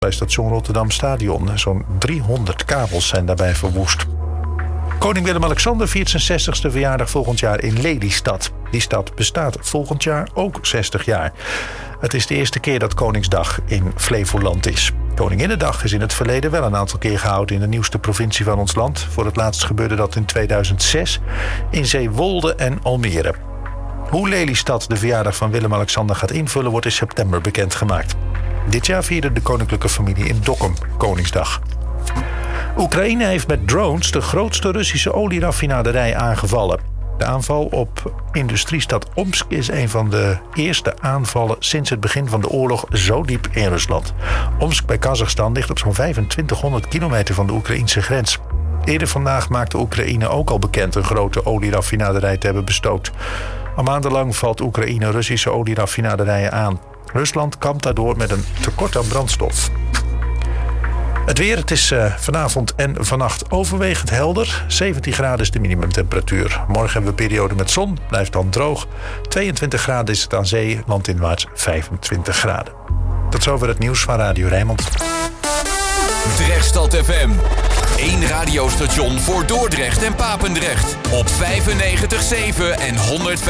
bij station Rotterdam Stadion. Zo'n 300 kabels zijn daarbij verwoest. Koning Willem-Alexander viert zijn 60ste verjaardag volgend jaar in Lelystad. Die stad bestaat volgend jaar ook 60 jaar. Het is de eerste keer dat Koningsdag in Flevoland is. Koninginnedag is in het verleden wel een aantal keer gehouden in de nieuwste provincie van ons land. Voor het laatst gebeurde dat in 2006 in Zeewolde en Almere. Hoe Lelystad de verjaardag van Willem-Alexander gaat invullen wordt in september bekendgemaakt. Dit jaar vierde de koninklijke familie in Dokkum Koningsdag. Oekraïne heeft met drones de grootste Russische olieraffinaderij aangevallen. De aanval op industriestad Omsk is een van de eerste aanvallen sinds het begin van de oorlog zo diep in Rusland. Omsk bij Kazachstan ligt op zo'n 2500 kilometer van de Oekraïnse grens. Eerder vandaag maakte Oekraïne ook al bekend een grote olieraffinaderij te hebben bestookt. Al maandenlang valt Oekraïne Russische olieraffinaderijen aan. Rusland kampt daardoor met een tekort aan brandstof. Het weer, het is vanavond en vannacht overwegend helder. 17 graden is de minimumtemperatuur. Morgen hebben we een periode met zon, blijft dan droog. 22 graden is het aan zee, landinwaarts 25 graden. Tot zover het nieuws van Radio Rijnmond. Drechtstad FM. 1 radiostation voor Dordrecht en Papendrecht. Op 95.7 en 105.8